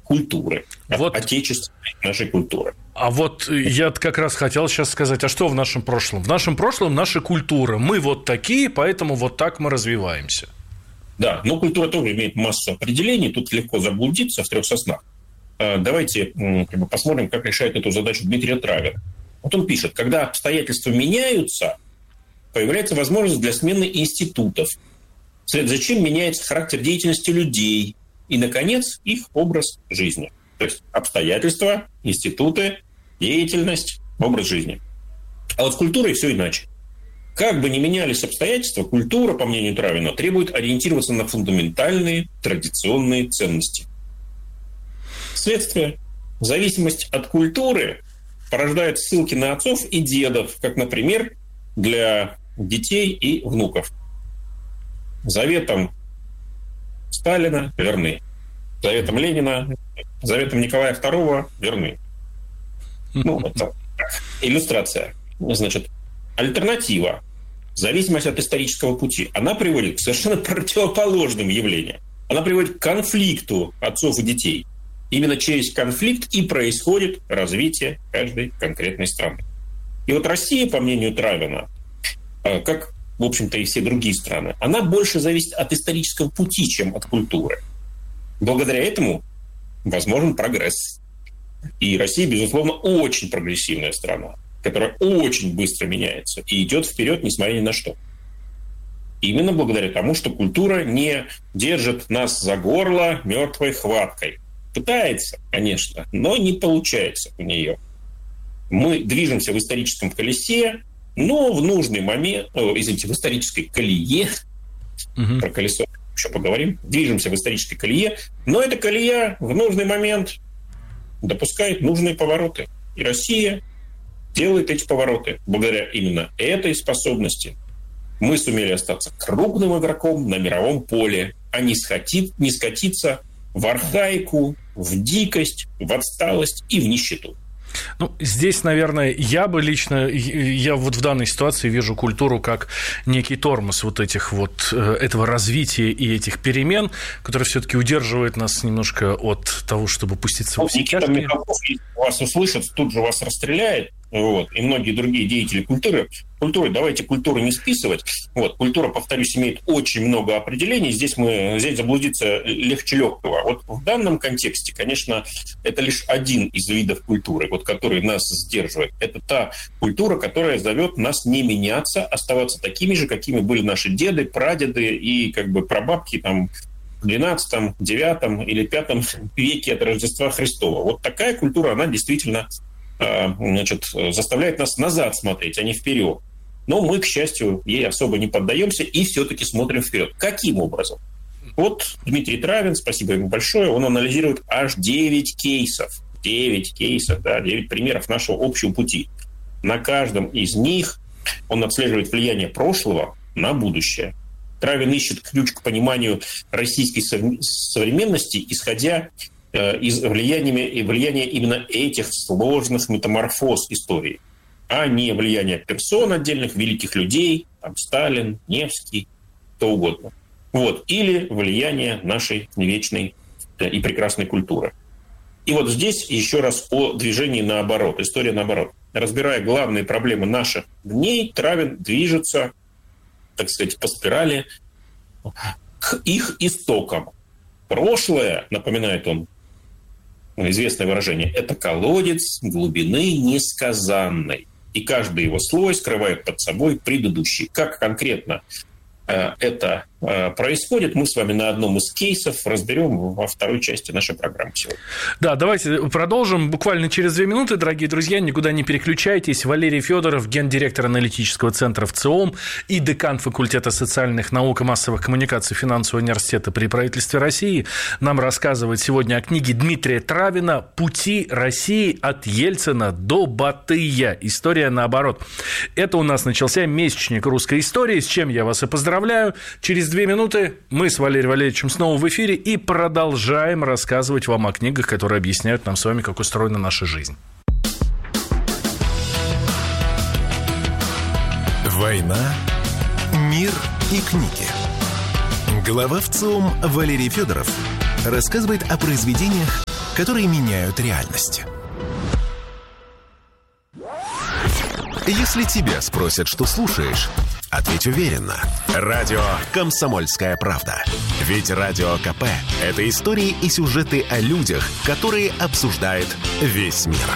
культуры, отечественной нашей культуры. А вот я как раз хотел сейчас сказать, а что в нашем прошлом? В нашем прошлом наша культура. Мы вот такие, поэтому вот так мы развиваемся. Да, но культура тоже имеет массу определений, тут легко заблудиться в трех соснах. Давайте посмотрим, как решает эту задачу Дмитрий Травин. Вот он пишет, когда обстоятельства меняются, появляется возможность для смены институтов. Вслед за чем меняется характер деятельности людей и, наконец, их образ жизни. То есть обстоятельства, институты, деятельность, образ жизни. А вот с культурой все иначе. Как бы ни менялись обстоятельства, культура, по мнению Травина, требует ориентироваться на фундаментальные традиционные ценности. Следствие. Зависимость от культуры порождает ссылки на отцов и дедов, как, например, для детей и внуков. Заветам Сталина верны. Заветам Ленина, заветам Николая II верны. Это иллюстрация. Значит, альтернатива. Зависимость от исторического пути. Она приводит к совершенно противоположным явлениям. Она приводит к конфликту отцов и детей. Именно через конфликт и происходит развитие каждой конкретной страны. И вот Россия, по мнению Травина, как, в общем-то, и все другие страны, она больше зависит от исторического пути, чем от культуры. Благодаря этому возможен прогресс. И Россия, безусловно, очень прогрессивная страна, которая очень быстро меняется и идет вперед, несмотря ни на что. Именно благодаря тому, что культура не держит нас за горло мертвой хваткой. Пытается, конечно, но не получается у нее. Мы движемся в историческом колесе, но в нужный момент, в исторической колее, про колесо еще поговорим, движемся в исторической колее, но эта колея в нужный момент допускает нужные повороты. И Россия делает эти повороты. Благодаря именно этой способности мы сумели остаться крупным игроком на мировом поле, а не скатиться в архаику, в дикость, в отсталость и в нищету. Здесь, наверное, я вот в данной ситуации вижу культуру как некий тормоз этого развития и этих перемен, который все-таки удерживает нас немножко от того, чтобы пуститься во все тяжкие. Никита Михалков, если вас услышит, тут же вас расстреляет. И многие другие деятели культуры, давайте культуру не списывать. Культура, повторюсь, имеет очень много определений. Здесь заблудиться легче легкого. Вот в данном контексте, конечно, это лишь один из видов культуры, который нас сдерживает. Это та культура, которая зовет нас не меняться, оставаться такими же, какими были наши деды, прадеды и прабабки в XII, IX или V веке от Рождества Христова. Вот такая культура, она действительно заставляет нас назад смотреть, а не вперед. Но мы, к счастью, ей особо не поддаемся и все-таки смотрим вперед. Каким образом? Вот Дмитрий Травин, спасибо ему большое, он анализирует аж 9 кейсов. 9 примеров нашего общего пути. На каждом из них он отслеживает влияние прошлого на будущее. Травин ищет ключ к пониманию российской современности, исходя из влияния именно этих сложных метаморфоз истории, а не влияния персон отдельных великих людей, Сталин, Невский, кто угодно. Или влияние нашей вечной и прекрасной культуры. И вот здесь еще раз о движении наоборот, история наоборот. Разбирая главные проблемы наших дней, Травин движется, так сказать, по спирали к их истокам. Прошлое, напоминает он, известное выражение, это колодец глубины несказанной. И каждый его слой скрывает под собой предыдущий. Как конкретно это происходит, мы с вами на одном из кейсов разберем во второй части нашей программы сегодня. Да, давайте продолжим буквально через 2 минуты, дорогие друзья, никуда не переключайтесь. Валерий Федоров, гендиректор аналитического центра ВЦИОМ и декан факультета социальных наук и массовых коммуникаций финансового университета при правительстве России, нам рассказывает сегодня о книге Дмитрия Травина «Пути России от Ельцина до Батыя. История наоборот». Это у нас начался месячник русской истории, с чем я вас и поздравляю. Через 2 минуты мы с Валерием Валерьевичем снова в эфире и продолжаем рассказывать вам о книгах, которые объясняют нам с вами, как устроена наша жизнь. «Война, мир и книги». Глава ВЦИОМ Валерий Федоров рассказывает о произведениях, которые меняют реальность. Если тебя спросят, что слушаешь, ответь уверенно. Радио «Комсомольская правда». Ведь Радио КП – это истории и сюжеты о людях, которые обсуждает весь мир.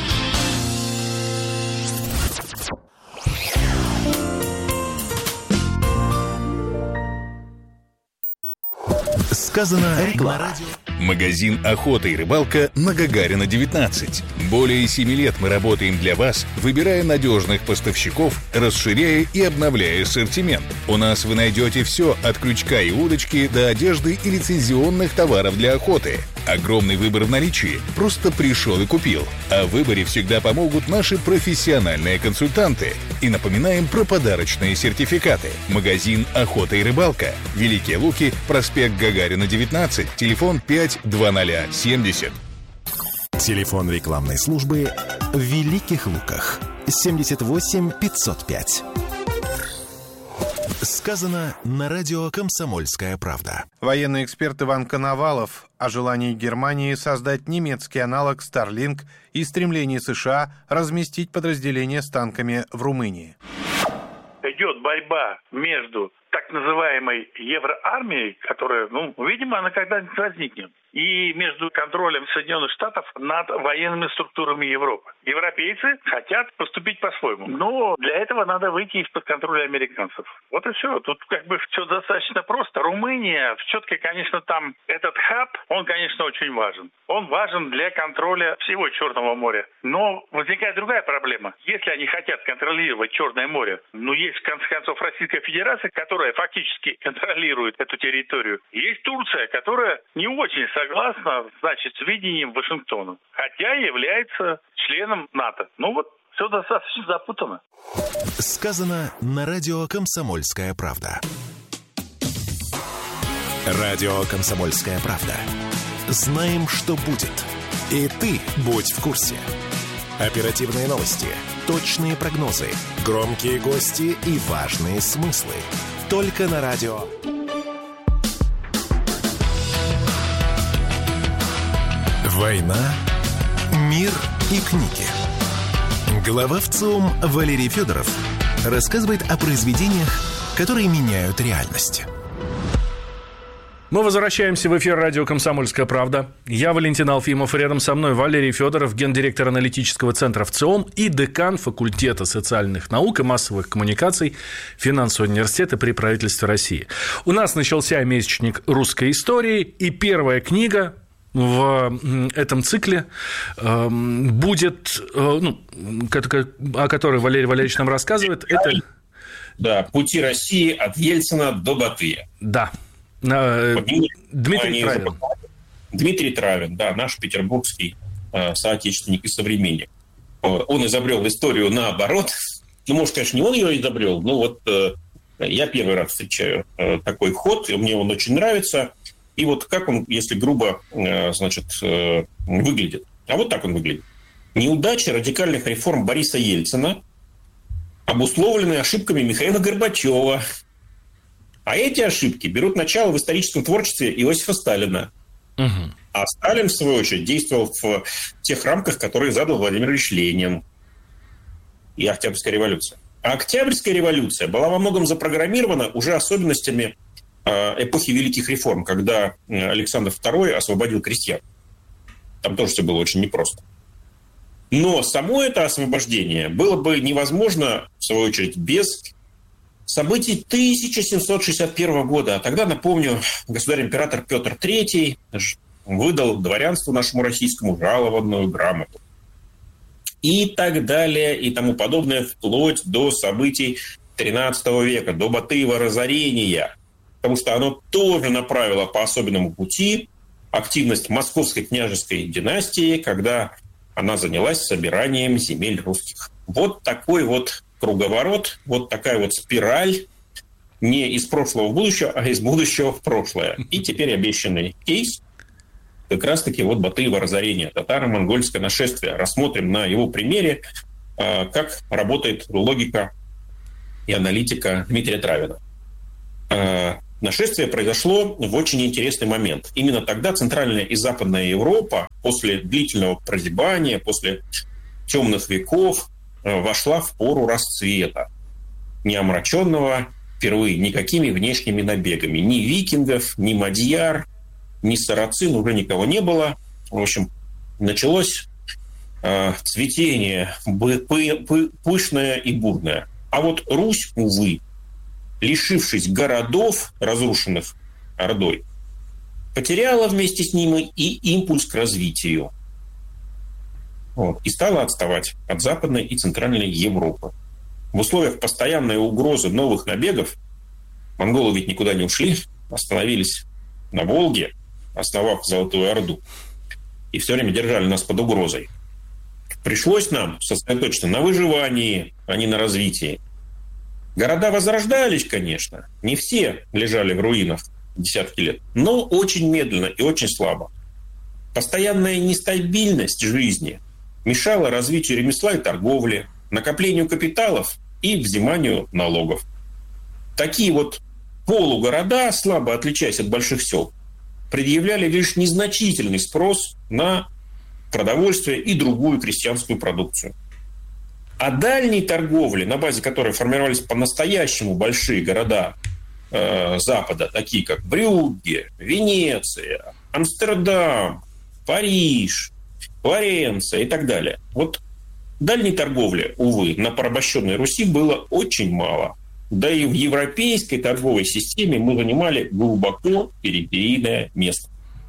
Сказано реклама. Магазин «Охота и рыбалка» на Гагарина, 19. Более 7 лет мы работаем для вас, выбирая надежных поставщиков, расширяя и обновляя ассортимент. У нас вы найдете все от крючка и удочки до одежды и лицензионных товаров для охоты. Огромный выбор в наличии. Просто пришел и купил. О выборе всегда помогут наши профессиональные консультанты. И напоминаем про подарочные сертификаты. Магазин «Охота и рыбалка». Великие Луки, проспект Гагарина, 19. Телефон 52070. Телефон рекламной службы в Великих Луках. 78 505. Сказано на радио «Комсомольская правда». Военный эксперт Иван Коновалов о желании Германии создать немецкий аналог Starlink и стремлении США разместить подразделения с танками в Румынии. Идет борьба между так называемой евроармией, которая, видимо, она когда-нибудь возникнет, и между контролем Соединенных Штатов над военными структурами Европы. Европейцы хотят поступить по-своему, но для этого надо выйти из-под контроля американцев. Вот и все. Тут все достаточно просто. Румыния, все-таки, конечно, там этот хаб, он, конечно, очень важен. Он важен для контроля всего Черного моря. Но возникает другая проблема. Если они хотят контролировать Черное море, есть, в конце концов, Российская Федерация, которая фактически контролирует эту территорию. Есть Турция, которая не очень согласна, с видением Вашингтона, хотя является членом НАТО. Все достаточно запутано. Сказано на радио «Комсомольская правда». Радио «Комсомольская правда». Знаем, что будет. И ты будь в курсе. Оперативные новости, точные прогнозы, громкие гости и важные смыслы. Только на радио. «Война, мир и книги». Глава ВЦИОМ Валерий Федоров рассказывает о произведениях, которые меняют реальность. Мы возвращаемся в эфир радио «Комсомольская правда». Я Валентин Алфимов, рядом со мной Валерий Федоров, гендиректор аналитического центра ВЦИОМ и декан факультета социальных наук и массовых коммуникаций Финансового университета при правительстве России. У нас начался месячник русской истории, и первая книга в этом цикле будет, о которой Валерий Валерьевич нам рассказывает, это... Да, «Пути России от Ельцина до Батыя». Да. Дмитрий Травин. Дмитрий Травин, да, наш петербургский соотечественник и современник. Он изобрел историю наоборот. Может, конечно, не он ее изобрел, но я первый раз встречаю такой ход, и мне он очень нравится. И как он, если грубо, выглядит. А вот так он выглядит. Неудачи радикальных реформ Бориса Ельцина обусловлены ошибками Михаила Горбачева. А эти ошибки берут начало в историческом творчестве Иосифа Сталина. Угу. А Сталин, в свою очередь, действовал в тех рамках, которые задал Владимир Ильич Ленин и Октябрьская революция. А Октябрьская революция была во многом запрограммирована уже особенностями эпохи великих реформ, когда Александр II освободил крестьян. Там тоже все было очень непросто. Но само это освобождение было бы невозможно, в свою очередь, без событий 1761 года. А тогда, напомню, государь-император Петр III выдал дворянству нашему российскому жалованную грамоту. И так далее, и тому подобное, вплоть до событий XIII века, до Батыева разорения. Потому что оно тоже направило по особенному пути активность Московской княжеской династии, когда она занялась собиранием земель русских. Вот такой круговорот, вот такая спираль не из прошлого в будущее, а из будущего в прошлое. И теперь обещанный кейс как раз-таки Батыево разорение, татаро-монгольское нашествие. Рассмотрим на его примере, как работает логика и аналитика Дмитрия Травина. Нашествие произошло в очень интересный момент. Именно тогда Центральная и Западная Европа после длительного прозябания, после темных веков вошла в пору расцвета, не омраченного впервые никакими внешними набегами. Ни викингов, ни мадьяр, ни сарацин уже никого не было. В общем, началось цветение пышное и бурное. А вот Русь, увы, лишившись городов, разрушенных Ордой, потеряла вместе с ними и импульс к развитию. И стала отставать от Западной и Центральной Европы. В условиях постоянной угрозы новых набегов монголы ведь никуда не ушли, остановились на Волге, основав Золотую Орду, и все время держали нас под угрозой. Пришлось нам сосредоточиться на выживании, а не на развитии. Города возрождались, конечно. Не все лежали в руинах десятки лет, но очень медленно и очень слабо. Постоянная нестабильность жизни мешала развитию ремесла и торговли, накоплению капиталов и взиманию налогов. Такие вот полугорода, слабо отличаясь от больших сел, предъявляли лишь незначительный спрос на продовольствие и другую крестьянскую продукцию. А дальней торговли, на базе которой формировались по-настоящему большие города Запада, такие как Брюгге, Венеция, Амстердам, Париж, Флоренция и так далее. Вот дальней торговли, увы, на порабощенной Руси было очень мало. Да и в европейской торговой системе мы занимали глубоко периферийное место.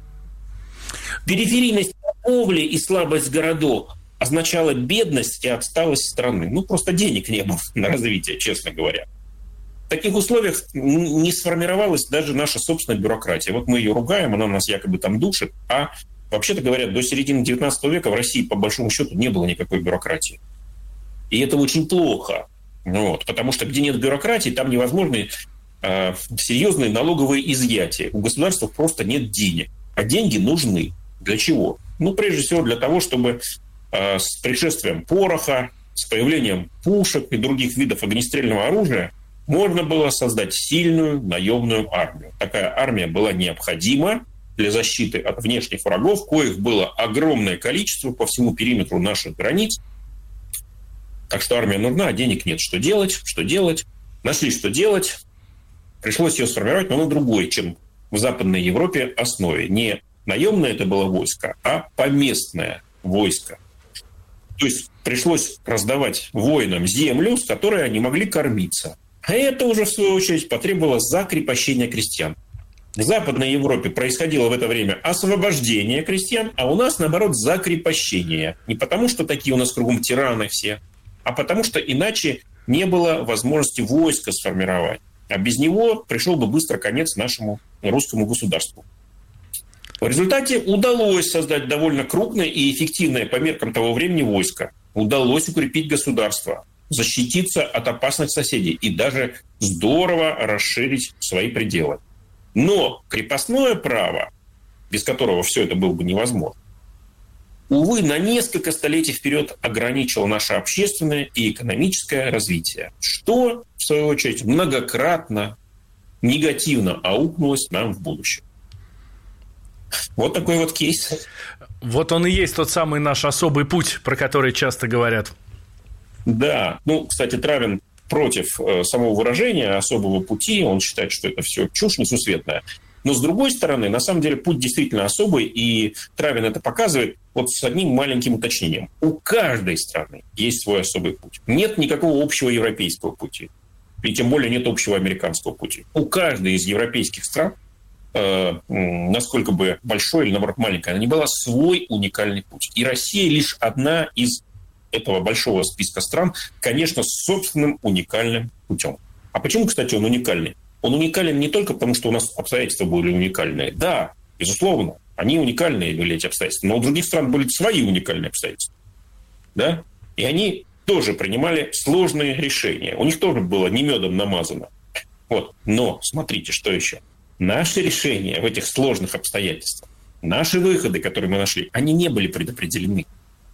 Периферийность торговли и слабость городов означала бедность и отсталость страны. Просто денег не было на развитие, честно говоря. В таких условиях не сформировалась даже наша собственная бюрократия. Вот мы ее ругаем, она нас якобы там душит, а вообще-то говоря, до середины 19 века в России, по большому счету, не было никакой бюрократии. И это очень плохо. Потому что где нет бюрократии, там невозможны серьезные налоговые изъятия. У государства просто нет денег. А деньги нужны. Для чего? Прежде всего для того, чтобы с пришествием пороха, с появлением пушек и других видов огнестрельного оружия можно было создать сильную наемную армию. Такая армия была необходима для защиты от внешних врагов, коих было огромное количество по всему периметру наших границ. Так что армия нужна, а денег нет. Что делать? Нашли, что делать. Пришлось ее сформировать, но на другой, чем в Западной Европе, основе. Не наемное это было войско, а поместное войско. То есть пришлось раздавать воинам землю, с которой они могли кормиться. А это уже, в свою очередь, потребовало закрепощения крестьян. В Западной Европе происходило в это время освобождение крестьян, а у нас, наоборот, закрепощение. Не потому, что такие у нас кругом тираны все, а потому что иначе не было возможности войска сформировать. А без него пришел бы быстро конец нашему русскому государству. В результате удалось создать довольно крупное и эффективное по меркам того времени войско. Удалось укрепить государство, защититься от опасных соседей и даже здорово расширить свои пределы. Но крепостное право, без которого все это было бы невозможно, увы, на несколько столетий вперед ограничило наше общественное и экономическое развитие, что, в свою очередь, многократно негативно аукнулось нам в будущем. Вот такой вот кейс. Вот он и есть тот самый наш особый путь, про который часто говорят. Да. Кстати, Травин против самого выражения особого пути. Он считает, что это все чушь несусветная. Но, с другой стороны, на самом деле путь действительно особый, и Травин это показывает вот с одним маленьким уточнением. У каждой страны есть свой особый путь. Нет никакого общего европейского пути. И тем более нет общего американского пути. У каждой из европейских стран, насколько бы большой или, наоборот, маленькая, она не была, свой уникальный путь. И Россия лишь одна из этого большого списка стран, конечно, с собственным уникальным путем. А почему, кстати, он уникальный? Он уникален не только потому, что у нас обстоятельства были уникальные. Да, безусловно, они уникальные были, эти обстоятельства. Но у других стран были свои уникальные обстоятельства. Да? И они тоже принимали сложные решения. У них тоже было не медом намазано. Но смотрите, что еще. Наши решения в этих сложных обстоятельствах, наши выходы, которые мы нашли, они не были предопределены.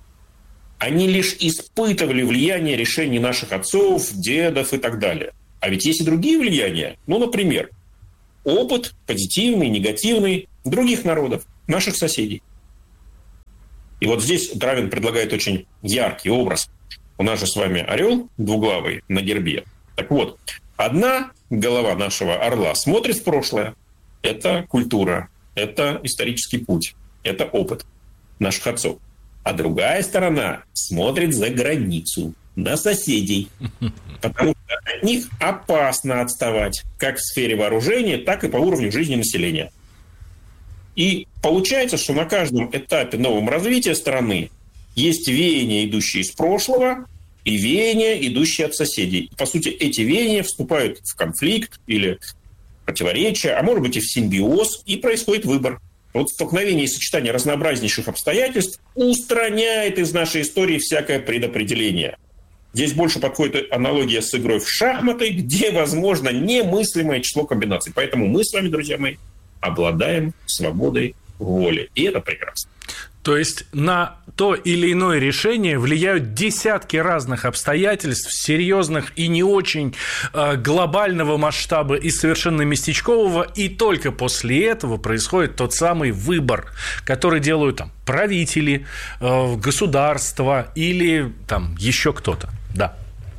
Они лишь испытывали влияние решений наших отцов, дедов и так далее. А ведь есть и другие влияния. Например, опыт позитивный, негативный других народов, наших соседей. И вот здесь Травин предлагает очень яркий образ. У нас же с вами орел двуглавый на гербе. Так вот, одна голова нашего орла смотрит в прошлое. Это культура, это исторический путь, это опыт наших отцов. А другая сторона смотрит за границу, на соседей. Потому что от них опасно отставать, как в сфере вооружения, так и по уровню жизни населения. И получается, что на каждом этапе нового развития страны есть веяния, идущие из прошлого, и веяния, идущие от соседей. И, по сути, эти веяния вступают в конфликт или противоречия, а может быть и в симбиоз, и происходит выбор. Вот столкновение и сочетание разнообразнейших обстоятельств устраняет из нашей истории всякое предопределение. Здесь больше подходит аналогия с игрой в шахматы, где возможно немыслимое число комбинаций. Поэтому мы с вами, друзья мои, обладаем свободой воли. И это прекрасно. То есть на то или иное решение влияют десятки разных обстоятельств, серьезных и не очень глобального масштаба и совершенно местечкового, и только после этого происходит тот самый выбор, который делают там правители, государства или там еще кто-то. Да.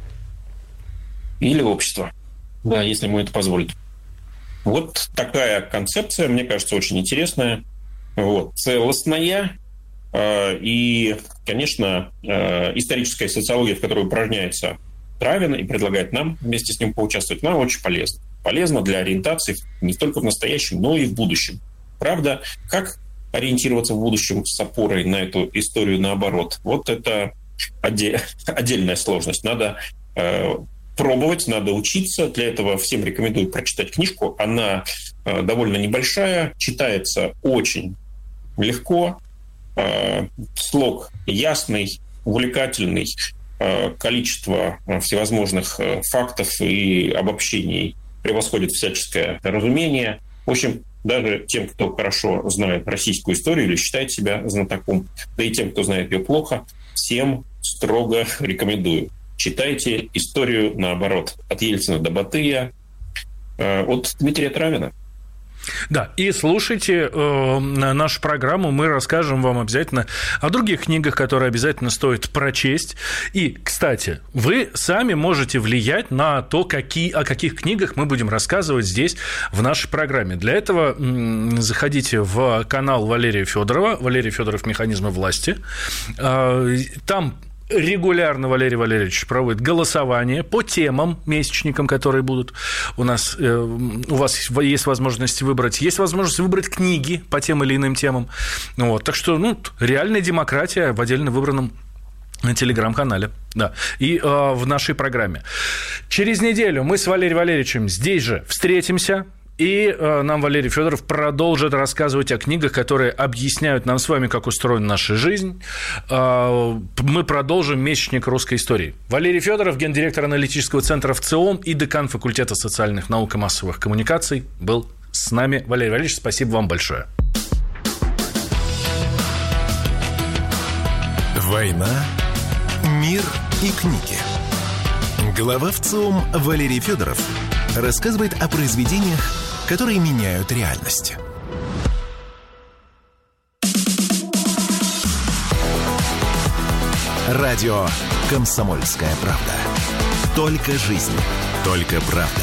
Или общество. Да, если ему это позволит. Вот такая концепция, мне кажется, очень интересная, вот, целостная. И, конечно, историческая социология, в которой упражняется Травин и предлагает нам вместе с ним поучаствовать, нам очень полезна. Полезна для ориентации не только в настоящем, но и в будущем. Правда, как ориентироваться в будущем с опорой на эту историю наоборот? Вот это отдельная сложность. Надо пробовать, надо учиться. Для этого всем рекомендую прочитать книжку. Она довольно небольшая, читается очень легко. Слог ясный, увлекательный, количество всевозможных фактов и обобщений превосходит всяческое разумение. В общем, даже тем, кто хорошо знает российскую историю или считает себя знатоком, да и тем, кто знает ее плохо, всем строго рекомендую. Читайте историю наоборот. От Ельцина до Батыя, от Дмитрия Травина. Да, и слушайте нашу программу, мы расскажем вам обязательно о других книгах, которые обязательно стоит прочесть. И, кстати, вы сами можете влиять на то, о каких книгах мы будем рассказывать здесь, в нашей программе. Для этого заходите в канал Валерия Федорова, Валерий Федоров «Механизмы власти». Там регулярно Валерий Валерьевич проводит голосование по темам, месячникам, которые будут у нас. У вас есть возможность выбрать. Есть возможность выбрать книги по тем или иным темам. Вот. Так что, реальная демократия в отдельно выбранном телеграм-канале. Да. И в нашей программе. Через неделю мы с Валерием Валерьевичем здесь же встретимся. И нам Валерий Федоров продолжит рассказывать о книгах, которые объясняют нам с вами, как устроена наша жизнь. Мы продолжим месячник русской истории. Валерий Федоров, гендиректор аналитического центра ВЦИОМ и декан факультета социальных наук и массовых коммуникаций, был с нами. Валерий Валерьевич, спасибо вам большое. «Война, мир и книги». Глава ВЦИОМ Валерий Федоров рассказывает о произведениях, которые меняют реальность. Радио «Комсомольская правда». Только жизнь, только правда.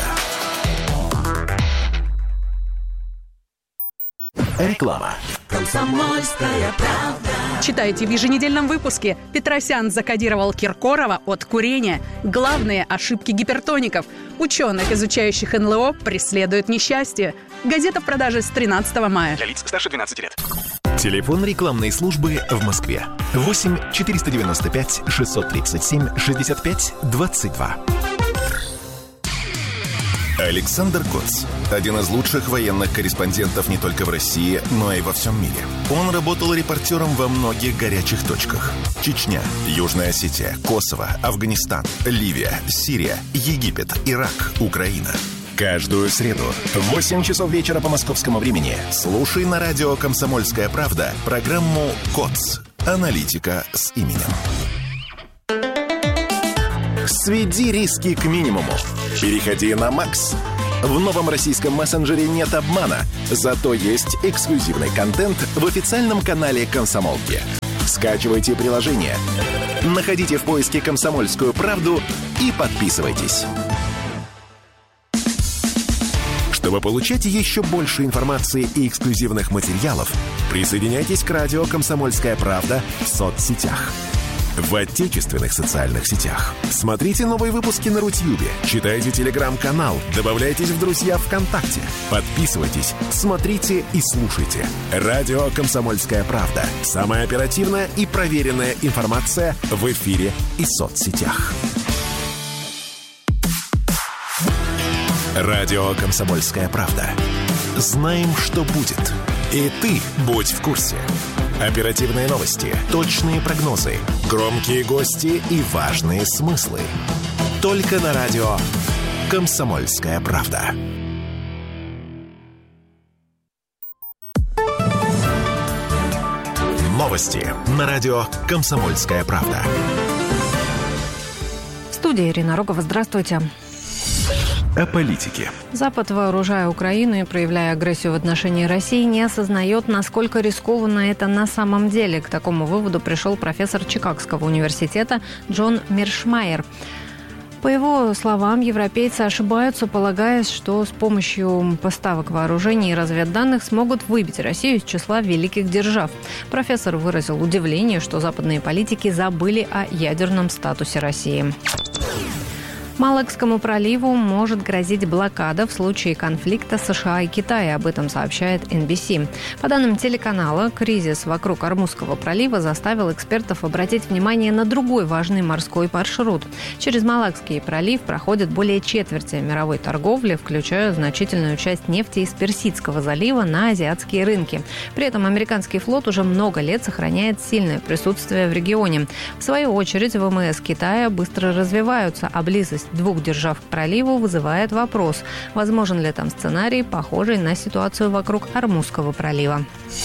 Реклама. «Комсомольская правда». Читайте в еженедельном выпуске. Петросян закодировал Киркорова от курения. Главные ошибки гипертоников. Ученых, изучающих НЛО, преследуют несчастье. Газета в продаже с 13 мая. Для лиц старше 12 лет. Телефон рекламной службы в Москве. 8 495 637 65 22. Александр Коц. Один из лучших военных корреспондентов не только в России, но и во всем мире. Он работал репортером во многих горячих точках. Чечня, Южная Осетия, Косово, Афганистан, Ливия, Сирия, Египет, Ирак, Украина. Каждую среду в 8 часов вечера по московскому времени слушай на радио «Комсомольская правда» программу «КОЦ. Аналитика с именем». Сведи риски к минимуму. Переходи на Макс. В новом российском мессенджере нет обмана, зато есть эксклюзивный контент в официальном канале «Комсомолки». Скачивайте приложение, находите в поиске «Комсомольскую правду» и подписывайтесь. Чтобы получать еще больше информации и эксклюзивных материалов, присоединяйтесь к радио «Комсомольская правда» в соцсетях. В отечественных социальных сетях. Смотрите новые выпуски на Рутьюбе, читайте телеграм-канал, добавляйтесь в друзья ВКонтакте, подписывайтесь, смотрите и слушайте. Радио «Комсомольская правда». Самая оперативная и проверенная информация в эфире и соцсетях. Радио «Комсомольская правда». Знаем, что будет. И ты будь в курсе. Оперативные новости, точные прогнозы, громкие гости и важные смыслы. Только на радио «Комсомольская правда». Новости на радио «Комсомольская правда». В студии Ирина Рогова. Здравствуйте. О политике. Запад, вооружая Украину и проявляя агрессию в отношении России, не осознает, насколько рискованно это на самом деле. К такому выводу пришел профессор Чикагского университета Джон Мершмайер. По его словам, европейцы ошибаются, полагаясь, что с помощью поставок вооружений и разведданных смогут выбить Россию из числа великих держав. Профессор выразил удивление, что западные политики забыли о ядерном статусе России. Малакскому проливу может грозить блокада в случае конфликта США и Китая. Об этом сообщает NBC. По данным телеканала, кризис вокруг Ормузского пролива заставил экспертов обратить внимание на другой важный морской маршрут. Через Малакский пролив проходит более четверти мировой торговли, включая значительную часть нефти из Персидского залива на азиатские рынки. При этом американский флот уже много лет сохраняет сильное присутствие в регионе. В свою очередь, ВМС Китая быстро развиваются, а близость двух держав к проливу вызывает вопрос, возможен ли там сценарий, похожий на ситуацию вокруг Ормузского пролива.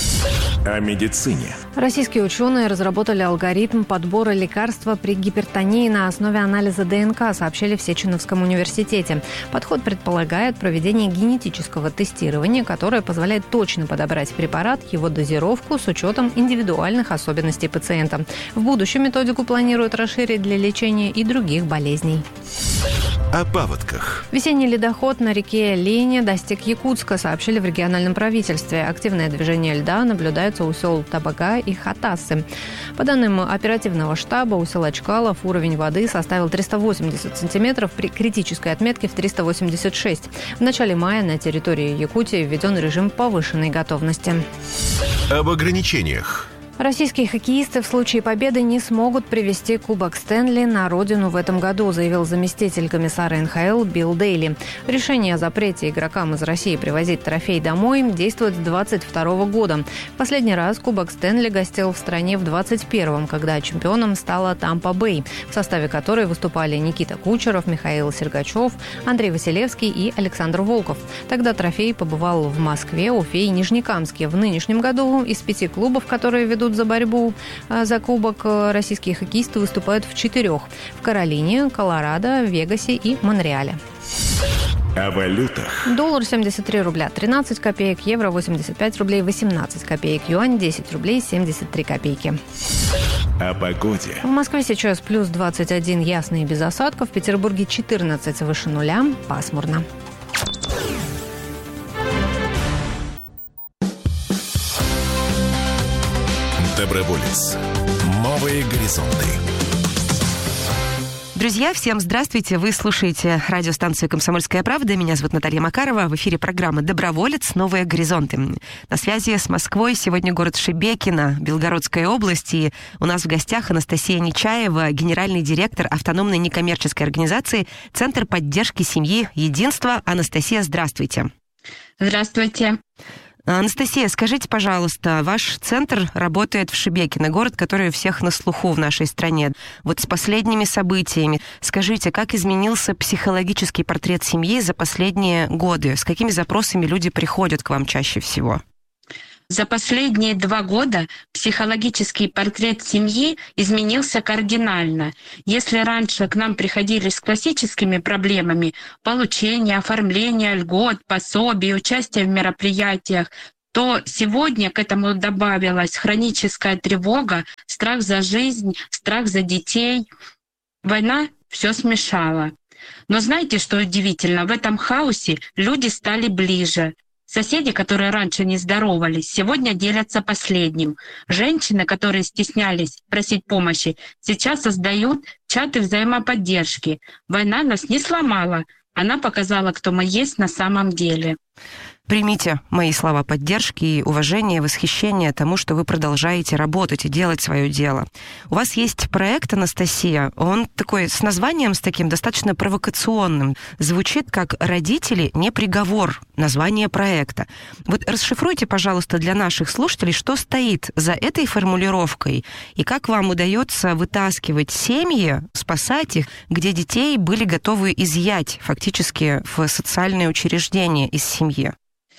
О медицине. Российские ученые разработали алгоритм подбора лекарства при гипертонии на основе анализа ДНК, сообщили в Сеченовском университете. Подход предполагает проведение генетического тестирования, которое позволяет точно подобрать препарат, его дозировку с учетом индивидуальных особенностей пациента. В будущем методику планируют расширить для лечения и других болезней. О паводках. Весенний ледоход на реке Лене достиг Якутска, сообщили в региональном правительстве. Активное движение льда наблюдается у сел Табага и Хатасы. По данным оперативного штаба, у села Чкалов уровень воды составил 380 сантиметров при критической отметке в 386. В начале мая на территории Якутии введен режим повышенной готовности. Об ограничениях. Российские хоккеисты в случае победы не смогут привезти Кубок Стэнли на родину в этом году, заявил заместитель комиссара НХЛ Билл Дейли. Решение о запрете игрокам из России привозить трофей домой действует с 2022 года. В последний раз Кубок Стэнли гостил в стране в 2021, когда чемпионом стала Тампа-Бэй, в составе которой выступали Никита Кучеров, Михаил Сергачев, Андрей Василевский и Александр Волков. Тогда трофей побывал в Москве, Уфе и Нижнекамске. В нынешнем году из 5 клубов, которые ведут за борьбу за кубок, российские хоккеисты выступают в 4: в Каролине, Колорадо, Вегасе и Монреале. О валютах. Доллар 73 рубля 13 копеек, евро 85 рублей 18 копеек, юань 10 рублей 73 копейки. О погоде. В Москве сейчас плюс 21, ясно и без осадков, в Петербурге 14, выше нуля, пасмурно. Доброволец. Новые горизонты. Друзья, всем здравствуйте. Вы слушаете радиостанцию «Комсомольская правда». Меня зовут Наталья Макарова. В эфире программа «Доброволец. Новые горизонты». На связи с Москвой сегодня город Шебекино, Белгородская область. И у нас в гостях Анастасия Нечаева, генеральный директор автономной некоммерческой организации «Центр поддержки семьи Единство». Анастасия, здравствуйте. Здравствуйте. Анастасия, скажите, пожалуйста, ваш центр работает в Шебекино, город, который у всех на слуху в нашей стране. Вот с последними событиями, скажите, как изменился психологический портрет семьи за последние годы? С какими запросами люди приходят к вам чаще всего? За последние 2 года психологический портрет семьи изменился кардинально. Если раньше к нам приходили с классическими проблемами получения, оформления льгот, пособий, участия в мероприятиях, то сегодня к этому добавилась хроническая тревога, страх за жизнь, страх за детей. Война все смешала. Но знаете, что удивительно? В этом хаосе люди стали ближе. Соседи, которые раньше не здоровались, сегодня делятся последним. Женщины, которые стеснялись просить помощи, сейчас создают чаты взаимоподдержки. Война нас не сломала, она показала, кто мы есть на самом деле. Примите мои слова поддержки и уважения, восхищения тому, что вы продолжаете работать и делать свое дело. У вас есть проект, Анастасия, он такой с названием, с таким достаточно провокационным. Звучит как «Родители не приговор», название проекта. Вот расшифруйте, пожалуйста, для наших слушателей, что стоит за этой формулировкой и как вам удается вытаскивать семьи, спасать их, где детей были готовы изъять фактически в социальные учреждения из семьи.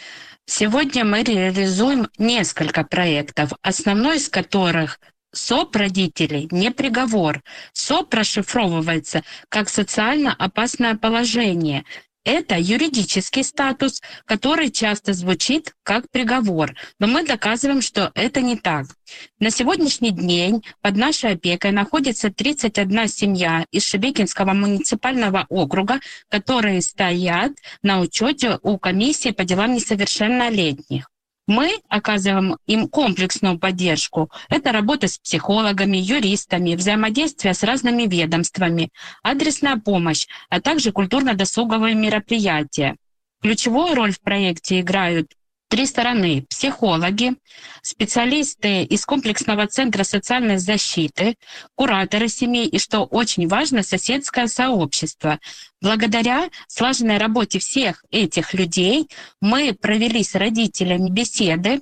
Сегодня мы реализуем несколько проектов, основной из которых СОП родителей не приговор. СОП расшифровывается как социально опасное положение. Это юридический статус, который часто звучит как приговор, но мы доказываем, что это не так. На сегодняшний день под нашей опекой находится 31 семья из Шебекинского муниципального округа, которые стоят на учете у комиссии по делам несовершеннолетних. Мы оказываем им комплексную поддержку. Это работа с психологами, юристами, взаимодействие с разными ведомствами, адресная помощь, а также культурно-досуговые мероприятия. Ключевую роль в проекте играют 3 стороны: психологи, специалисты из комплексного центра социальной защиты, кураторы семей и, что очень важно, соседское сообщество. Благодаря слаженной работе всех этих людей мы провели с родителями беседы,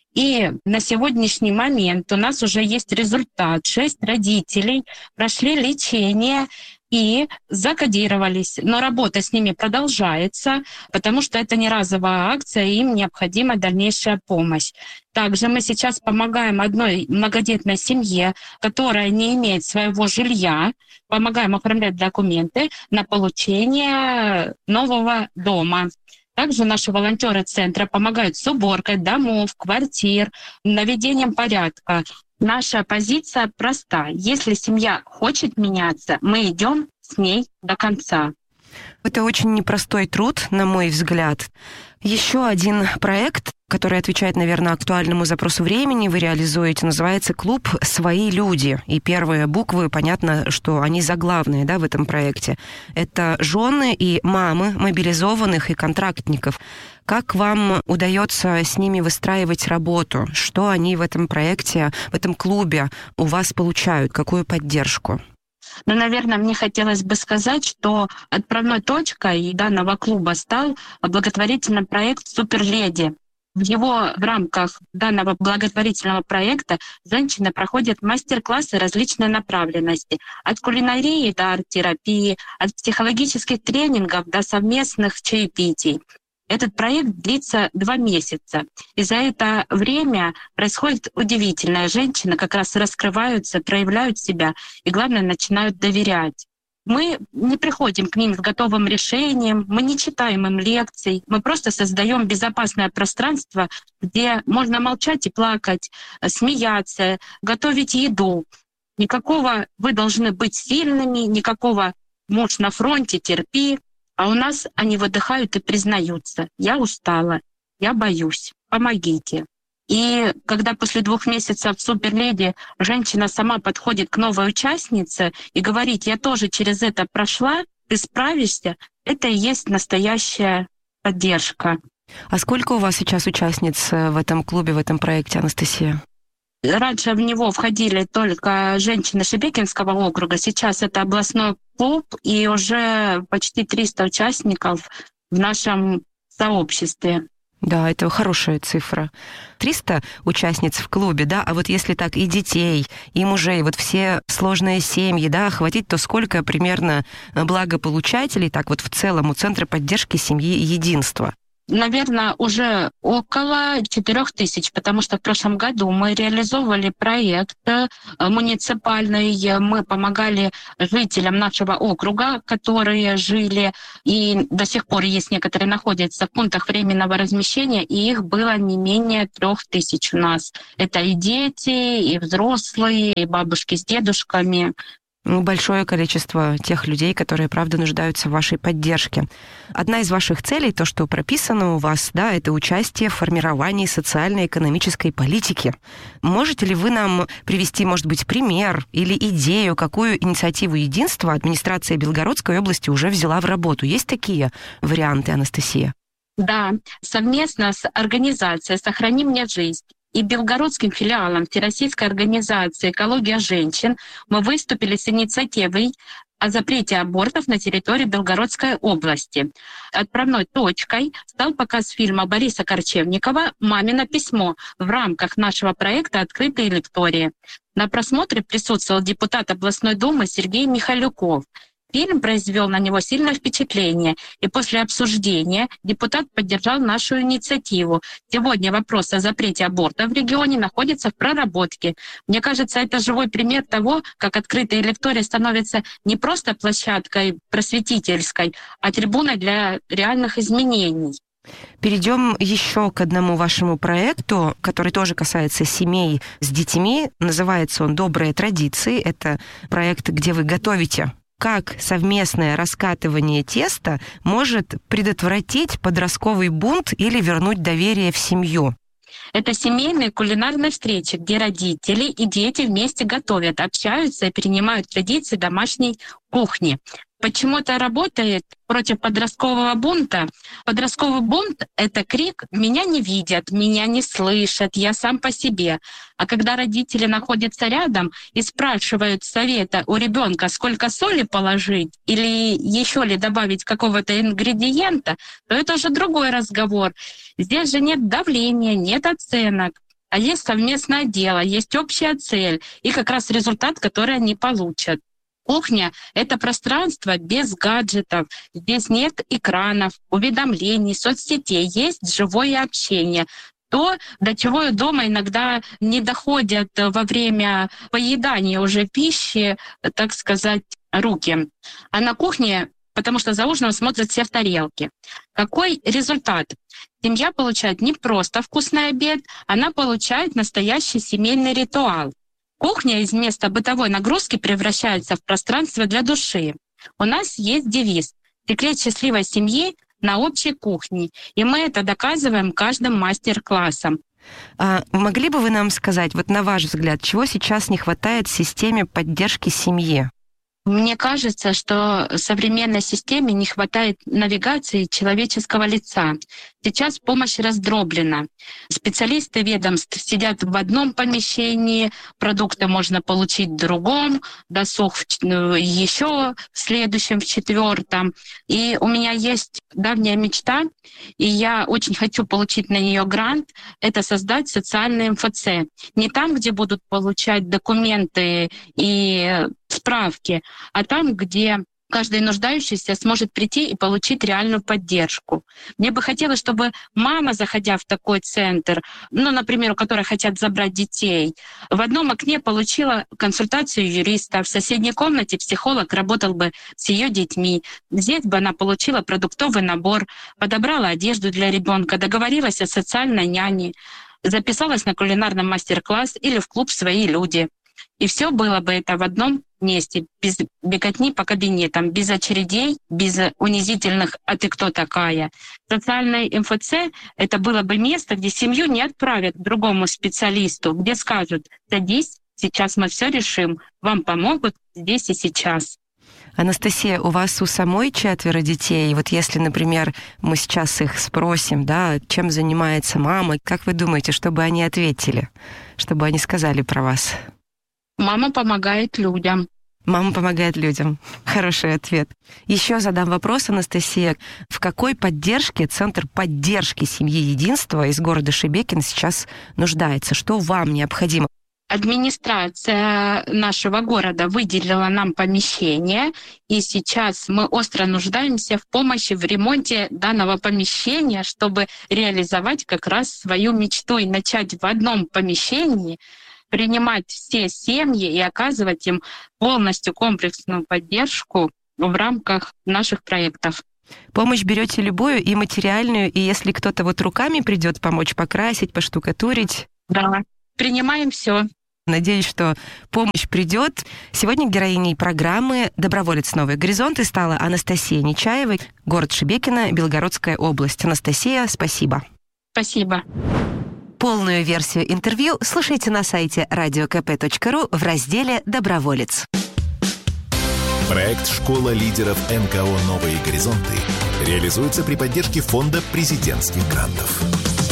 и на сегодняшний момент у нас уже есть результат. 6 родителей прошли лечение и закодировались. Но работа с ними продолжается, потому что это не разовая акция, и им необходима дальнейшая помощь. Также мы сейчас помогаем одной многодетной семье, которая не имеет своего жилья, помогаем оформлять документы на получение нового дома. Также наши волонтеры центра помогают с уборкой домов, квартир, наведением порядка. Наша позиция проста. Если семья хочет меняться, мы идем с ней до конца. Это очень непростой труд, на мой взгляд. Еще один проект, который отвечает, наверное, актуальному запросу времени, вы реализуете, называется «Клуб «Свои люди». И первые буквы, понятно, что они заглавные, да, в этом проекте. Это жены и мамы мобилизованных и контрактников. Как вам удается с ними выстраивать работу? Что они в этом проекте, в этом клубе у вас получают? Какую поддержку? Но, наверное, мне хотелось бы сказать, что отправной точкой данного клуба стал благотворительный проект «Суперледи». В рамках данного благотворительного проекта женщины проходят мастер-классы различной направленности. От кулинарии до арт-терапии, от психологических тренингов до совместных чаепитий. Этот проект длится 2 месяца. И за это время происходит удивительное. Женщины как раз раскрываются, проявляют себя и, главное, начинают доверять. Мы не приходим к ним с готовым решением, мы не читаем им лекций, мы просто создаем безопасное пространство, где можно молчать и плакать, смеяться, готовить еду. Никакого «вы должны быть сильными», никакого «муж на фронте, терпи». А у нас они выдыхают и признаются: «Я устала, я боюсь, помогите». И когда после 2 месяцев в «Суперледи» женщина сама подходит к новой участнице и говорит: «Я тоже через это прошла, ты справишься», это и есть настоящая поддержка. А сколько у вас сейчас участниц в этом клубе, в этом проекте, Анастасия? Раньше в него входили только женщины Шебекинского округа, сейчас это областной клуб, и уже почти 300 участников в нашем сообществе. Да, это хорошая цифра. 300 участниц в клубе, да, а вот если так и детей, и мужей, вот все сложные семьи, да, охватить, то сколько примерно благополучателей так вот в целом у Центра поддержки семьи и единства? Наверное, уже около 4000, потому что в прошлом году мы реализовывали проект муниципальный. Мы помогали жителям нашего округа, которые жили, и до сих пор есть некоторые находятся в пунктах временного размещения, и их было не менее 3000 у нас. Это и дети, и взрослые, и бабушки с дедушками. Большое количество тех людей, которые, правда, нуждаются в вашей поддержке. Одна из ваших целей, то, что прописано у вас, да, это участие в формировании социально-экономической политики. Можете ли вы нам привести, может быть, пример или идею, какую инициативу единства администрация Белгородской области уже взяла в работу? Есть такие варианты, Анастасия? Да, совместно с организацией «Сохрани мне жизнь» и белгородским филиалом Всероссийской организации «Экология женщин» мы выступили с инициативой о запрете абортов на территории Белгородской области. Отправной точкой стал показ фильма Бориса Корчевникова «Мамино письмо» в рамках нашего проекта «Открытые лектории». На просмотре присутствовал депутат областной думы Сергей Михалюков. Фильм произвел на него сильное впечатление, и после обсуждения депутат поддержал нашу инициативу. Сегодня вопрос о запрете аборта в регионе находится в проработке. Мне кажется, это живой пример того, как открытые лектории становятся не просто площадкой просветительской, а трибуной для реальных изменений. Перейдем еще к одному вашему проекту, который тоже касается семей с детьми. Называется он «Добрые традиции». Это проект, где вы готовите. Как совместное раскатывание теста может предотвратить подростковый бунт или вернуть доверие в семью? Это семейные кулинарные встречи, где родители и дети вместе готовят, общаются и перенимают традиции домашней кухни. Почему это работает против подросткового бунта? Подростковый бунт — это крик «меня не видят, меня не слышат, я сам по себе». А когда родители находятся рядом и спрашивают совета у ребенка, сколько соли положить или еще ли добавить какого-то ингредиента, то это уже другой разговор. Здесь же нет давления, нет оценок. А есть совместное дело, есть общая цель и как раз результат, который они получат. Кухня — это пространство без гаджетов. Здесь нет экранов, уведомлений, соцсетей. Есть живое общение. То, до чего дома иногда не доходят во время поедания уже пищи, так сказать, руки. А на кухне, потому что за ужином смотрят все в тарелке. Какой результат? Семья получает не просто вкусный обед, она получает настоящий семейный ритуал. Кухня из места бытовой нагрузки превращается в пространство для души. У нас есть девиз «Секрет счастливой семьи на общей кухне», и мы это доказываем каждым мастер-классом. Могли бы вы нам сказать, вот на ваш взгляд, чего сейчас не хватает в системе поддержки семьи? Мне кажется, что в современной системе не хватает навигации человеческого лица. Сейчас помощь раздроблена. Специалисты ведомств сидят в одном помещении, продукты можно получить в другом, досуг еще в следующем, в четвертом. И у меня есть давняя мечта, и я очень хочу получить на нее грант, это создать социальный МФЦ. Не там, где будут получать документы и справки, а там, где каждый нуждающийся сможет прийти и получить реальную поддержку. Мне бы хотелось, чтобы мама, заходя в такой центр, например, у которой хотят забрать детей, в одном окне получила консультацию юриста, в соседней комнате психолог работал бы с ее детьми. Здесь бы она получила продуктовый набор, подобрала одежду для ребенка, договорилась о социальной няне, записалась на кулинарный мастер-класс или в клуб «Свои люди». И все было бы это в одном месте, без беготни по кабинетам, без очередей, без унизительных «а ты кто такая?». Социальный МФЦ — это было бы место, где семью не отправят к другому специалисту, где скажут «садись, сейчас мы все решим, вам помогут здесь и сейчас». Анастасия, у вас у самой 4 детей. Вот если, например, мы сейчас их спросим, да, чем занимается мама, как вы думаете, что бы они ответили, чтобы они сказали про вас? Мама помогает людям. Мама помогает людям. Хороший ответ. Еще задам вопрос, Анастасия. В какой поддержке Центр поддержки семьи единства из города Шебекино сейчас нуждается? Что вам необходимо? Администрация нашего города выделила нам помещение, и сейчас мы остро нуждаемся в помощи в ремонте данного помещения, чтобы реализовать как раз свою мечту и начать в одном помещении принимать все семьи и оказывать им полностью комплексную поддержку в рамках наших проектов. Помощь берете любую, и материальную, и если кто-то вот руками придет помочь покрасить, поштукатурить. Да, принимаем все. Надеюсь, что помощь придет. Сегодня героиней программы «Доброволец. Новые горизонты» стала Анастасия Нечаева, город Шебекино, Белгородская область. Анастасия, спасибо. Спасибо. Полную версию интервью слушайте на сайте radiokp.ru в разделе «Доброволец». Проект «Школа лидеров НКО «Новые горизонты» реализуется при поддержке Фонда президентских грантов.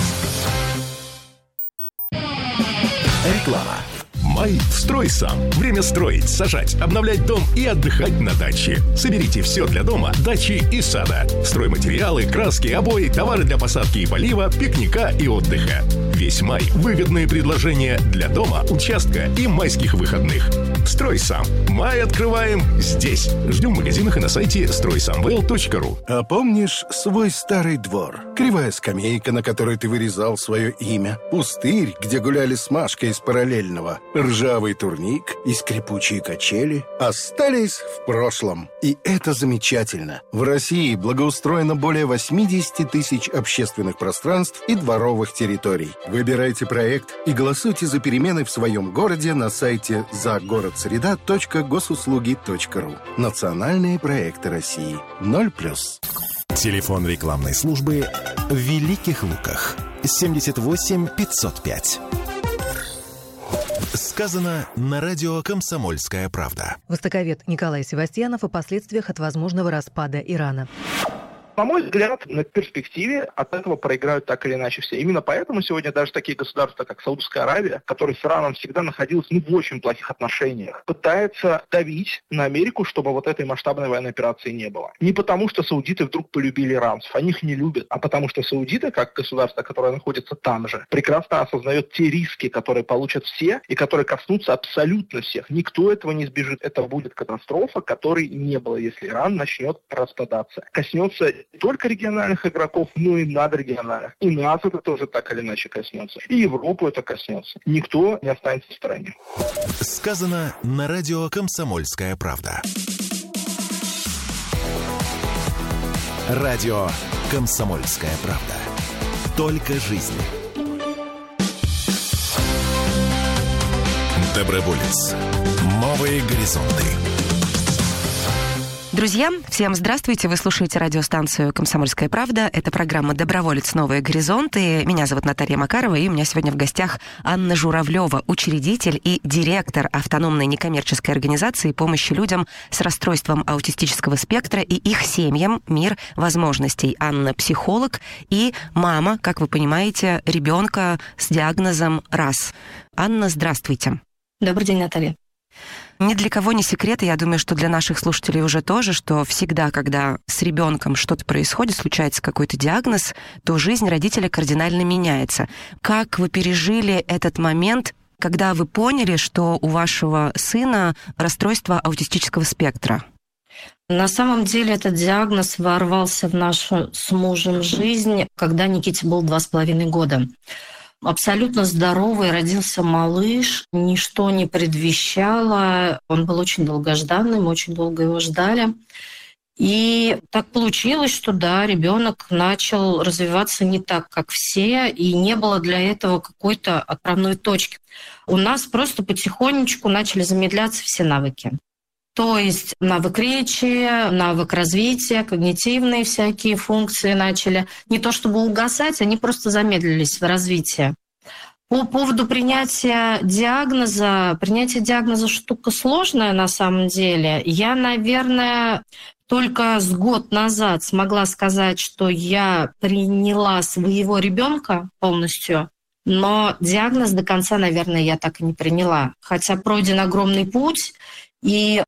Реклама. Май в «Стройсам». Время строить, сажать, обновлять дом и отдыхать на даче. Соберите все для дома, дачи и сада. Стройматериалы, краски, обои, товары для посадки и полива, пикника и отдыха. Весь май выгодные предложения для дома, участка и майских выходных. «Стройсам». Май открываем здесь. Ждем в магазинах и на сайте стройсамвел.ру. А помнишь свой старый двор? Кривая скамейка, на которой ты вырезал свое имя. Пустырь, где гуляли с Машкой из параллельного. Ржавый турник и скрипучие качели остались в прошлом. И это замечательно. В России благоустроено более 80 тысяч общественных пространств и дворовых территорий. Выбирайте проект и голосуйте за перемены в своем городе на сайте загородсреда.госуслуги.ру. Национальные проекты России. 0+. Телефон рекламной службы в Великих Луках. 78 505. Сказано на радио «Комсомольская правда». Востоковед Николай Севастьянов о последствиях от возможного распада Ирана. На мой взгляд, на перспективе от этого проиграют так или иначе все. Именно поэтому сегодня даже такие государства, как Саудовская Аравия, которые с Ираном всегда находились в очень плохих отношениях, пытаются давить на Америку, чтобы вот этой масштабной военной операции не было. Не потому, что саудиты вдруг полюбили иранцев, они их не любят, а потому что саудиты, как государство, которое находится там же, прекрасно осознает те риски, которые получат все и которые коснутся абсолютно всех. Никто этого не избежит. Это будет катастрофа, которой не было, если Иран начнет распадаться. Коснется не только региональных игроков, но и надрегиональных. И нас это тоже так или иначе коснется. И Европу это коснется. Никто не останется в стороне. Сказано на радио «Комсомольская правда». Радио «Комсомольская правда». Только жизнь. Доброволец. Новые горизонты. Друзья, всем здравствуйте. Вы слушаете радиостанцию «Комсомольская правда». Это программа «Доброволец. Новые горизонты». Меня зовут Наталья Макарова, и у меня сегодня в гостях Анна Журавлева, учредитель и директор автономной некоммерческой организации помощи людям с расстройством аутистического спектра и их семьям «Мир возможностей». Анна – психолог и мама, как вы понимаете, ребенка с диагнозом РАС. Анна, здравствуйте. Добрый день, Наталья. Ни для кого не секрет, и я думаю, что для наших слушателей уже тоже, что всегда, когда с ребенком что-то происходит, случается какой-то диагноз, то жизнь родителя кардинально меняется. Как вы пережили этот момент, когда вы поняли, что у вашего сына расстройство аутистического спектра? На самом деле этот диагноз ворвался в нашу с мужем жизнь, когда Никите было 2,5 года. Абсолютно здоровый, родился малыш, ничто не предвещало. Он был очень долгожданным, очень долго его ждали. И так получилось, что да, ребенок начал развиваться не так, как все, и не было для этого какой-то отправной точки. У нас просто потихонечку начали замедляться все навыки. То есть навык речи, навык развития, когнитивные всякие функции начали не то чтобы угасать, они просто замедлились в развитии. По поводу принятия диагноза штука сложная на самом деле. Я, наверное, только с год назад смогла сказать, что я приняла своего ребенка полностью, но диагноз до конца, наверное, я так и не приняла. Хотя пройден огромный путь. И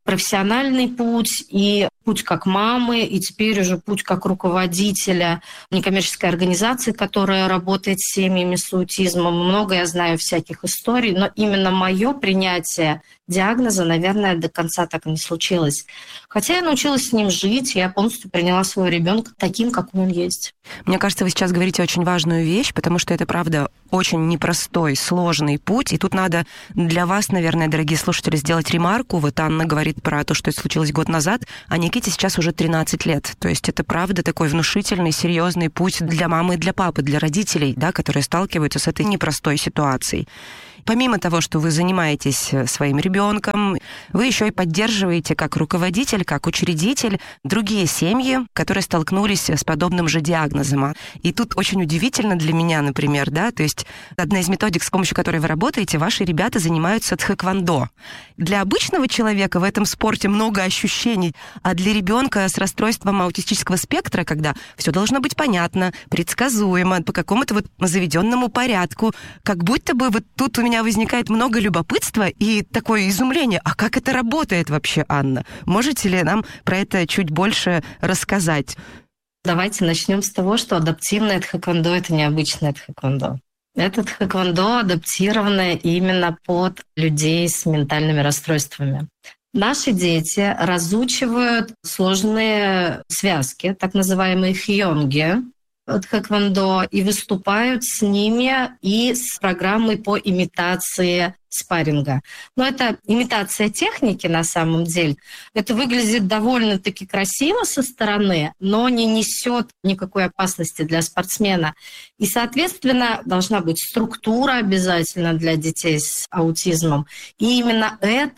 профессиональный путь, и путь как мамы, и теперь уже путь как руководителя некоммерческой организации, которая работает с семьями с аутизмом. Много я знаю всяких историй, но именно мое принятие диагноза, наверное, до конца так и не случилось. Хотя я научилась с ним жить, я полностью приняла своего ребенка таким, какой он есть. Мне кажется, вы сейчас говорите очень важную вещь, потому что это, правда, очень непростой, сложный путь. И тут надо для вас, наверное, дорогие слушатели, сделать ремарку. Вот Анна говорит про то, что это случилось год назад, а Никите сейчас уже 13 лет. То есть это, правда, такой внушительный, серьезный путь для мамы и для папы, для родителей, да, которые сталкиваются с этой непростой ситуацией. Помимо того, что вы занимаетесь своим ребенком, вы еще и поддерживаете как руководитель, как учредитель другие семьи, которые столкнулись с подобным же диагнозом. И тут очень удивительно для меня, например, да, то есть одна из методик, с помощью которой вы работаете, ваши ребята занимаются тхэквондо. Для обычного человека в этом спорте много ощущений, а для ребенка с расстройством аутистического спектра, когда все должно быть понятно, предсказуемо, по какому-то вот заведенному порядку, как будто бы вот тут у меня возникает много любопытства и такое изумление. А как это работает вообще, Анна? Можете ли нам про это чуть больше рассказать? Давайте начнем с того, что адаптивное тхэквондо – это необычное тхэквондо. Это тхэквондо адаптированное именно под людей с ментальными расстройствами. Наши дети разучивают сложные связки, так называемые хьонги, тхэквондо, и выступают с ними и с программой по имитации спарринга. Но это имитация техники на самом деле. Это выглядит довольно-таки красиво со стороны, но не несет никакой опасности для спортсмена. И, соответственно, должна быть структура обязательно для детей с аутизмом. И именно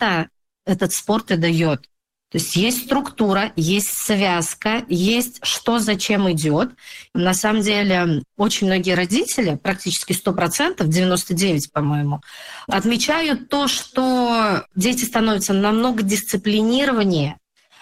этот спорт и дает. То есть есть структура, есть связка, есть что зачем идет. На самом деле очень многие родители, практически 100%, 99%, по-моему, отмечают то, что дети становятся намного дисциплинированнее,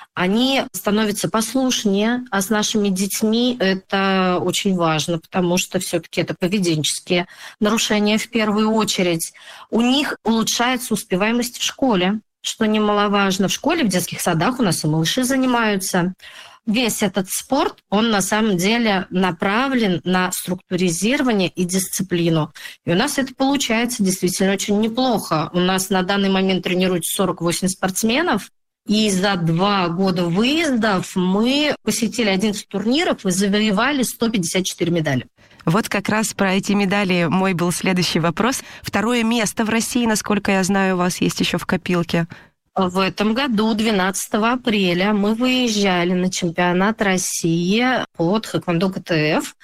они становятся послушнее, а с нашими детьми это очень важно, потому что все-таки это поведенческие нарушения в первую очередь. У них улучшается успеваемость в школе, что немаловажно. В школе, в детских садах у нас и малыши занимаются. Весь этот спорт, он на самом деле направлен на структуризирование и дисциплину. И у нас это получается действительно очень неплохо. У нас на данный момент тренируется 48 спортсменов, и за 2 года выездов мы посетили 11 турниров и завоевали 154 медали. Вот как раз про эти медали мой был следующий вопрос. 2 место в России, насколько я знаю, у вас есть еще в копилке. В этом году, 12 апреля, мы выезжали на чемпионат России по тхэквондо КТФ.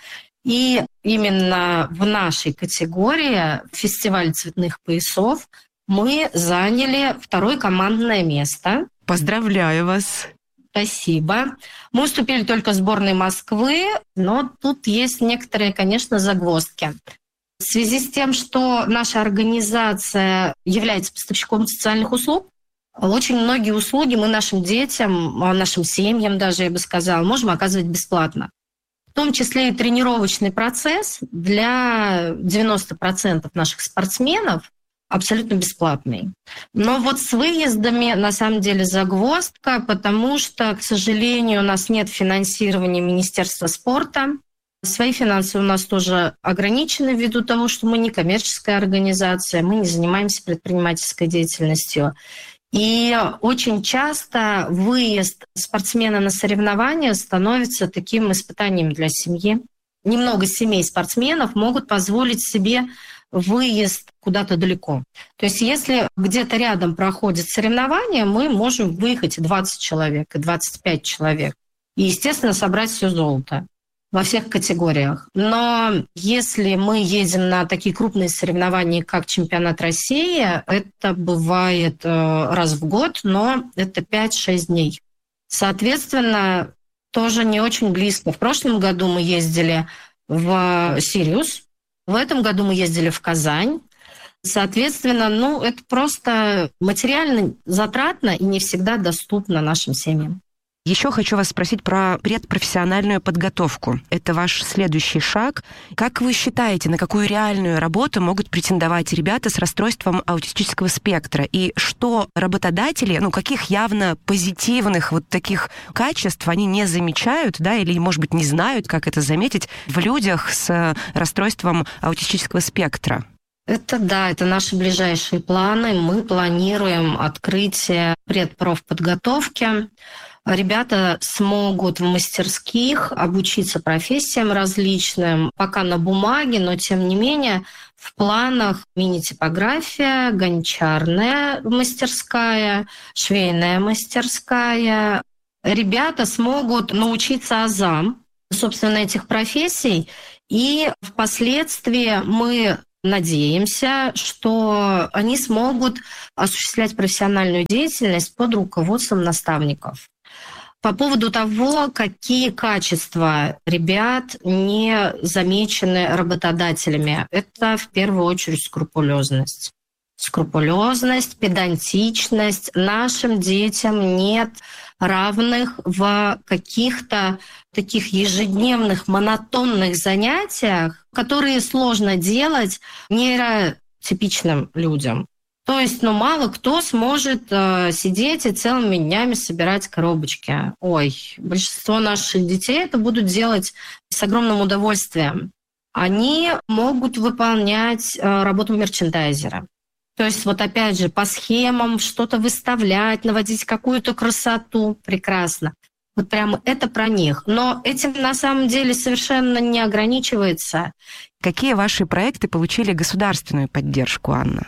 И именно в нашей категории фестиваль цветных поясов мы заняли 2 командное место. Поздравляю вас! Спасибо. Мы уступили только сборной Москвы, но тут есть некоторые, конечно, загвоздки. В связи с тем, что наша организация является поставщиком социальных услуг, очень многие услуги мы нашим детям, нашим семьям даже, я бы сказала, можем оказывать бесплатно. В том числе и тренировочный процесс для 90% наших спортсменов абсолютно бесплатный. Но вот с выездами на самом деле загвоздка, потому что, к сожалению, у нас нет финансирования Министерства спорта. Свои финансы у нас тоже ограничены ввиду того, что мы не коммерческая организация, мы не занимаемся предпринимательской деятельностью. И очень часто выезд спортсмена на соревнования становится таким испытанием для семьи. Немного семей спортсменов могут позволить себе выезд куда-то далеко. То есть если где-то рядом проходит соревнование, мы можем выехать и 20 человек, и 25 человек. И, естественно, собрать все золото во всех категориях. Но если мы едем на такие крупные соревнования, как чемпионат России, это бывает раз в год, но это 5-6 дней. Соответственно, тоже не очень близко. В прошлом году мы ездили в Сириус, в этом году мы ездили в Казань. Соответственно, это просто материально затратно и не всегда доступно нашим семьям. Еще хочу вас спросить про предпрофессиональную подготовку. Это ваш следующий шаг. Как вы считаете, на какую реальную работу могут претендовать ребята с расстройством аутистического спектра? И что работодатели, каких явно позитивных вот таких качеств они не замечают, да, или, может быть, не знают, как это заметить в людях с расстройством аутистического спектра? Это наши ближайшие планы. Мы планируем открытие предпрофподготовки. Ребята смогут в мастерских обучиться профессиям различным, пока на бумаге, но тем не менее в планах мини-типография, гончарная мастерская, швейная мастерская. Ребята смогут научиться азам, собственно, этих профессий, и впоследствии мы надеемся, что они смогут осуществлять профессиональную деятельность под руководством наставников. По поводу того, какие качества ребят не замечены работодателями, это в первую очередь скрупулезность. Скрупулезность, педантичность. Нашим детям нет равных в каких-то таких ежедневных монотонных занятиях, которые сложно делать нейротипичным людям. То есть, мало кто сможет сидеть и целыми днями собирать коробочки. Большинство наших детей это будут делать с огромным удовольствием. Они могут выполнять работу мерчендайзера. То есть, опять же, по схемам что-то выставлять, наводить какую-то красоту. Прекрасно. Прямо это про них. Но этим на самом деле совершенно не ограничивается. Какие ваши проекты получили государственную поддержку, Анна?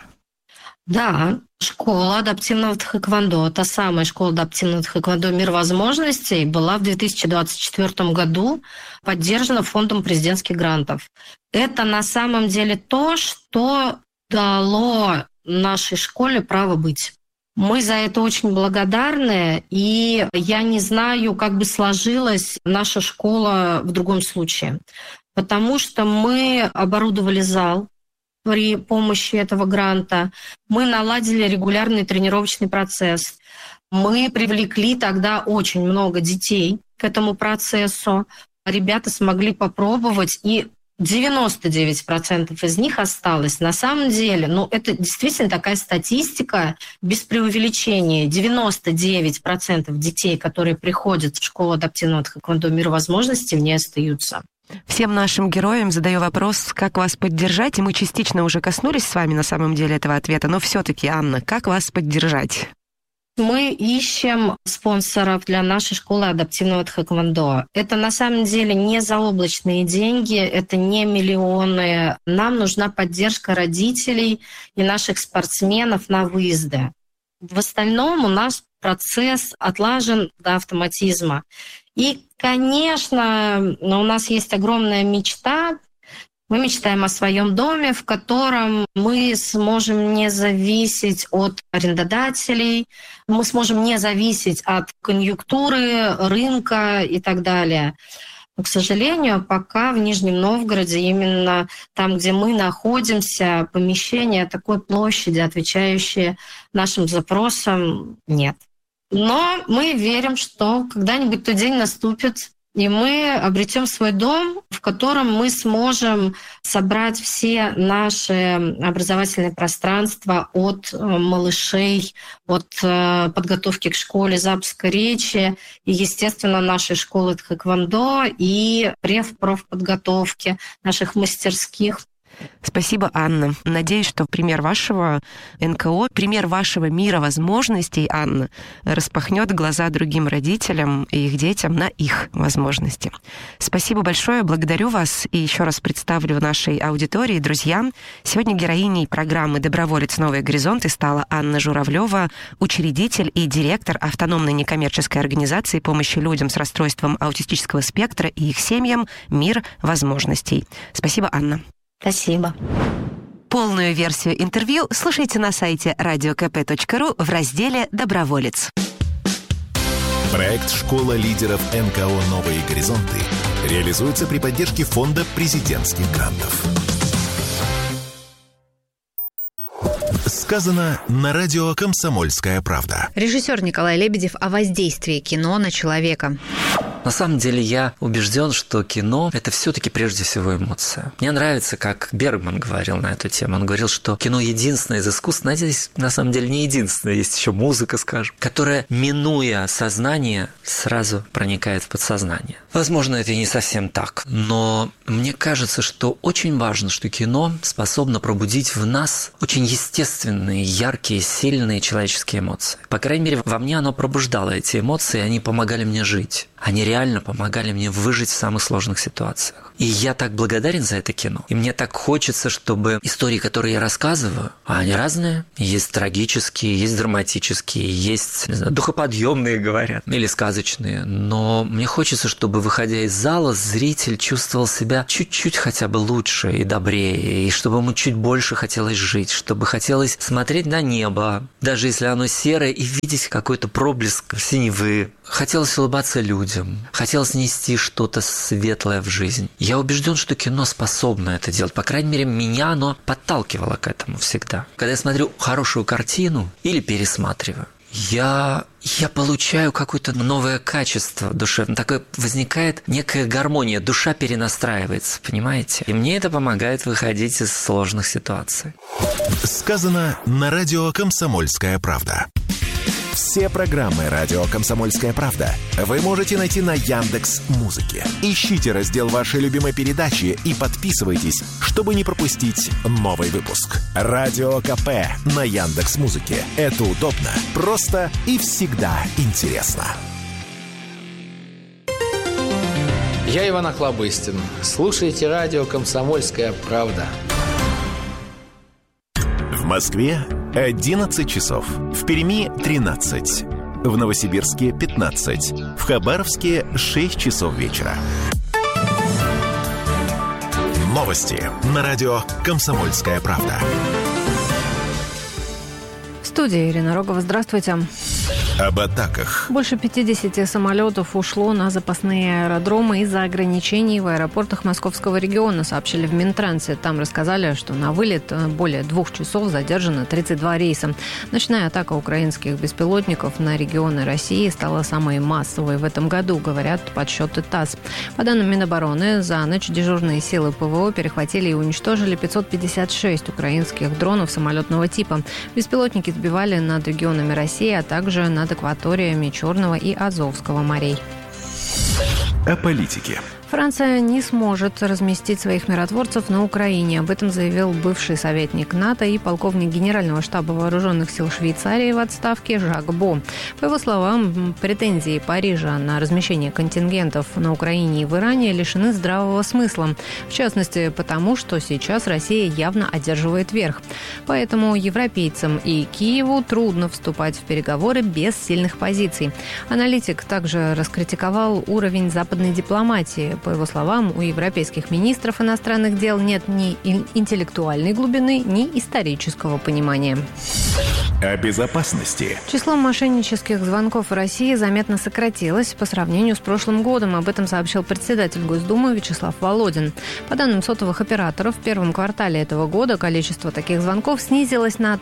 Да, школа адаптивного тхэквондо, та самая школа адаптивного тхэквондо «Мир возможностей» была в 2024 году поддержана фондом президентских грантов. Это на самом деле то, что дало нашей школе право быть. Мы за это очень благодарны, и я не знаю, как бы сложилась наша школа в другом случае. Потому что мы оборудовали зал при помощи этого гранта, мы наладили регулярный тренировочный процесс, мы привлекли тогда очень много детей к этому процессу, ребята смогли попробовать, и 99% из них осталось. На самом деле, это действительно такая статистика без преувеличения. 99% детей, которые приходят в школу адаптивного тхэквондо «Мир возможностей», не остаются. Всем нашим героям задаю вопрос, как вас поддержать, и мы частично уже коснулись с вами на самом деле этого ответа, но все-таки, Анна, как вас поддержать? Мы ищем спонсоров для нашей школы адаптивного тхэквондо. Это на самом деле не заоблачные деньги, это не миллионы. Нам нужна поддержка родителей и наших спортсменов на выезды. В остальном у нас процесс отлажен до автоматизма. И, конечно, у нас есть огромная мечта. Мы мечтаем о своем доме, в котором мы сможем не зависеть от арендодателей, мы сможем не зависеть от конъюнктуры, рынка и так далее. Но, к сожалению, пока в Нижнем Новгороде, именно там, где мы находимся, помещения такой площади, отвечающие нашим запросам, нет. Но мы верим, что когда-нибудь тот день наступит, и мы обретем свой дом, в котором мы сможем собрать все наши образовательные пространства от малышей, от подготовки к школе, запуска речи, и, естественно, нашей школы тхэквондо и профподготовки, наших мастерских. Спасибо, Анна. Надеюсь, что пример вашего НКО, пример вашего мира возможностей, Анна, распахнет глаза другим родителям и их детям на их возможности. Спасибо большое, благодарю вас и еще раз представлю нашей аудитории, друзья. Сегодня героиней программы «Доброволец. Новые горизонты» стала Анна Журавлева, учредитель и директор автономной некоммерческой организации помощи людям с расстройством аутистического спектра и их семьям «Мир возможностей». Спасибо, Анна. Спасибо. Полную версию интервью слушайте на сайте radiokp.ru в разделе «Доброволец». Проект «Школа лидеров НКО «Новые горизонты» реализуется при поддержке Фонда президентских грантов. Сказано на радио «Комсомольская правда». Режиссер Николай Лебедев о воздействии кино на человека. На самом деле я убежден, что кино – это все-таки прежде всего эмоция. Мне нравится, как Бергман говорил на эту тему. Он говорил, что кино единственное из искусств, надеюсь, на самом деле не единственное, есть еще музыка, скажем, которая, минуя сознание, сразу проникает в подсознание. Возможно, это и не совсем так, но мне кажется, что очень важно, что кино способно пробудить в нас очень естественные, яркие, сильные человеческие эмоции. По крайней мере, во мне оно пробуждало эти эмоции, и они помогали мне жить. Они реально помогали мне выжить в самых сложных ситуациях. И я так благодарен за это кино. И мне так хочется, чтобы истории, которые я рассказываю, они разные. Есть трагические, есть драматические, есть, не знаю, духоподъемные, говорят, или сказочные. Но мне хочется, чтобы, выходя из зала, зритель чувствовал себя чуть-чуть хотя бы лучше и добрее, и чтобы ему чуть больше хотелось жить, чтобы хотелось смотреть на небо, даже если оно серое, и видеть какой-то проблеск синевы. Хотелось улыбаться людям, хотелось нести что-то светлое в жизнь. Я убежден, что кино способно это делать. По крайней мере, меня оно подталкивало к этому всегда. Когда я смотрю хорошую картину или пересматриваю, я получаю какое-то новое качество душевное. Такое возникает некая гармония. Душа перенастраивается, понимаете? И мне это помогает выходить из сложных ситуаций. Сказано на радио «Комсомольская правда». Все программы «Радио Комсомольская правда» вы можете найти на Яндекс.Музыке. Ищите раздел вашей любимой передачи и подписывайтесь, чтобы не пропустить новый выпуск. Радио КП на Яндекс.Музыке. Это удобно, просто и всегда интересно. Я Иван Охлобыстин. Слушайте радио «Комсомольская правда». В Москве 11 часов. В Перми 13. В Новосибирске 15. В Хабаровске 6 часов вечера. Новости на радио «Комсомольская правда». В студии Ирина Рогова. Здравствуйте. Об атаках. Больше 50 самолетов ушло на запасные аэродромы из-за ограничений в аэропортах Московского региона, сообщили в Минтрансе. Там рассказали, что на вылет более 2 часов задержано 32 рейса. Ночная атака украинских беспилотников на регионы России стала самой массовой в этом году, говорят подсчеты ТАСС. По данным Минобороны, за ночь дежурные силы ПВО перехватили и уничтожили 556 украинских дронов самолетного типа. Беспилотники сбивали над регионами России, а также над акваториями Черного и Азовского морей. О политике. Франция не сможет разместить своих миротворцев на Украине. Об этом заявил бывший советник НАТО и полковник Генерального штаба вооруженных сил Швейцарии в отставке Жак Бо. По его словам, претензии Парижа на размещение контингентов на Украине и в Иране лишены здравого смысла. В частности, потому что сейчас Россия явно одерживает верх. Поэтому европейцам и Киеву трудно вступать в переговоры без сильных позиций. Аналитик также раскритиковал уровень западной дипломатии. По его словам, у европейских министров иностранных дел нет ни интеллектуальной глубины, ни исторического понимания. О безопасности. Число мошеннических звонков в России заметно сократилось по сравнению с прошлым годом. Об этом сообщил председатель Госдумы Вячеслав Володин. По данным сотовых операторов, в первом квартале этого года количество таких звонков снизилось на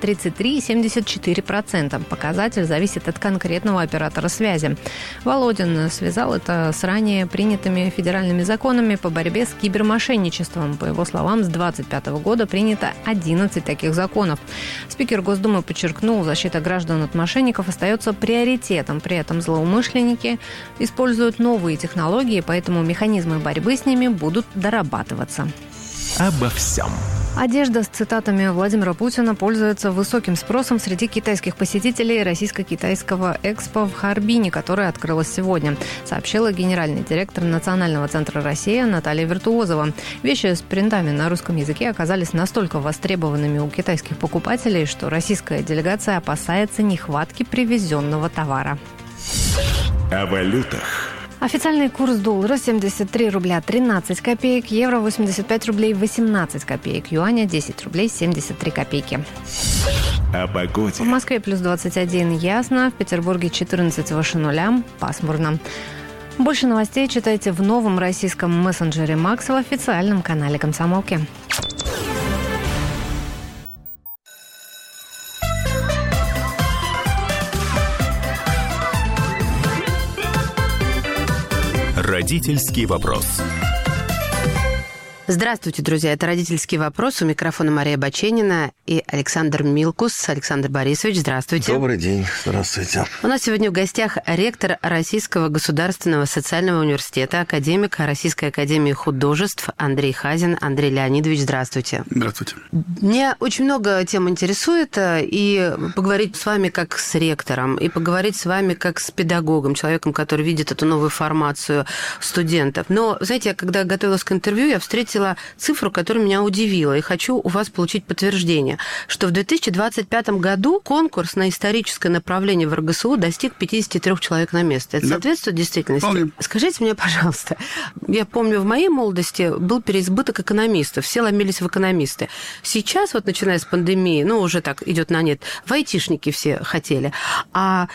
33,74%. Показатель зависит от конкретного оператора связи. Володин связал это с ранее принятыми федеральными законами по борьбе с кибермошенничеством. По его словам, с 2025 года принято 11 таких законов. Спикер Госдумы подчеркнул, защита граждан от мошенников остается приоритетом. При этом злоумышленники используют новые технологии, поэтому механизмы борьбы с ними будут дорабатываться. Обо всем. Одежда с цитатами Владимира Путина пользуется высоким спросом среди китайских посетителей российско-китайского экспо в Харбине, которое открылось сегодня, сообщила генеральный директор Национального центра «Россия» Наталья Виртуозова. Вещи с принтами на русском языке оказались настолько востребованными у китайских покупателей, что российская делегация опасается нехватки привезенного товара. О валютах. Официальный курс доллара 73 рубля 13 копеек, евро 85 рублей 18 копеек, юаня 10 рублей 73 копейки. О погоде. В Москве плюс 21 ясно, в Петербурге 14 выше нуля, пасмурно. Больше новостей читайте в новом российском мессенджере «Макс» в официальном канале «Комсомолки». Родительский вопрос. Здравствуйте, друзья. Это «Родительский вопрос». У микрофона Мария Баченина и Александр Милкус. Александр Борисович, здравствуйте. Добрый день. Здравствуйте. У нас сегодня в гостях ректор Российского государственного социального университета, академик Российской академии художеств Андрей Хазин. Андрей Леонидович, здравствуйте. Здравствуйте. Меня очень много тем интересует, и поговорить с вами как с ректором, и поговорить с вами как с педагогом, человеком, который видит эту новую формацию студентов. Но, знаете, когда готовилась к интервью, я встретила цифру, которая меня удивила, и хочу у вас получить подтверждение, что в 2025 году конкурс на историческое направление в РГСУ достиг 53 человек на место. Это соответствует действительности? Вполне. Скажите мне, пожалуйста, я помню, в моей молодости был переизбыток экономистов, все ломились в экономисты. Сейчас, вот начиная с пандемии, уже так идет на нет, в айтишники все хотели. А